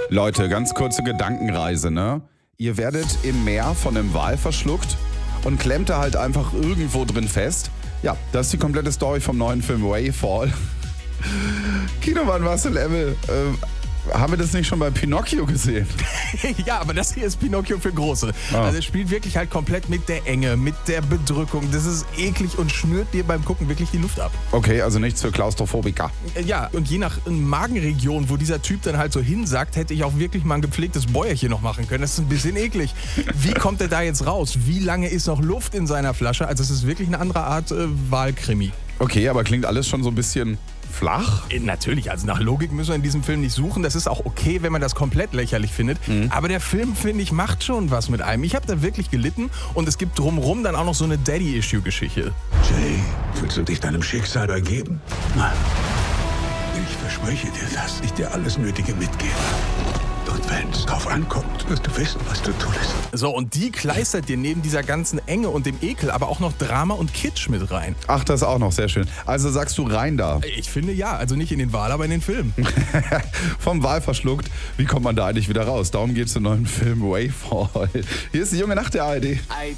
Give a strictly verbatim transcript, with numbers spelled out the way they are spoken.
Leute, ganz kurze Gedankenreise, ne? Ihr werdet im Meer von einem Wal verschluckt und klemmt da halt einfach irgendwo drin fest. Ja, das ist die komplette Story vom neuen Film Wayfall. Kinomann Marcel Emmel, äh, haben wir das nicht schon bei Pinocchio gesehen? Ja, aber das hier ist Pinocchio für Große. Ah. Also es spielt wirklich halt komplett mit der Enge, mit der Bedrückung. Das ist eklig und schnürt dir beim Gucken wirklich die Luft ab. Okay, also nichts für Klaustrophobiker. Ja, und je nach Magenregion, wo dieser Typ dann halt so hinsackt, hätte ich auch wirklich mal ein gepflegtes Bäuerchen noch machen können. Das ist ein bisschen eklig. Wie kommt er da jetzt raus? Wie lange ist noch Luft in seiner Flasche? Also es ist wirklich eine andere Art äh, Walkrimi. Okay, aber klingt alles schon so ein bisschen flach? Äh, Natürlich, also nach Logik müssen wir in diesem Film nicht suchen. Das ist auch okay, wenn man das komplett lächerlich findet. Mhm. Aber der Film, finde ich, macht schon was mit einem. Ich habe da wirklich gelitten und es gibt drumherum dann auch noch so eine Daddy-Issue-Geschichte. Jay, willst du dich deinem Schicksal ergeben? Nein. Ich verspreche dir, dass ich dir alles Nötige mitgebe. Und wenn es drauf ankommt, wirst du wissen, was du tust. So, und die kleistert dir neben dieser ganzen Enge und dem Ekel aber auch noch Drama und Kitsch mit rein. Ach, das auch noch, sehr schön. Also sagst du rein da. Ich finde ja, also nicht in den Wal, aber in den Film. Vom Wal verschluckt. Wie kommt man da eigentlich wieder raus? Darum geht es im neuen Film Wayfall. Hier ist die junge Nacht der A R D.